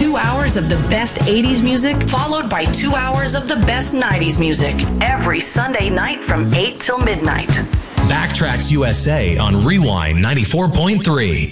2 hours of the best 80s music, followed by 2 hours of the best 90s music, every Sunday night from 8 till midnight. Backtracks USA on Rewind 94.3.